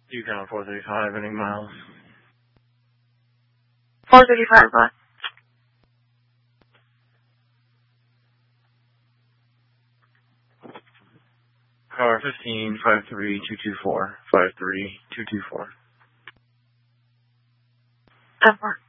Yukon 435, any miles? 435, what? Car 15, 53224, 53224. 10-4.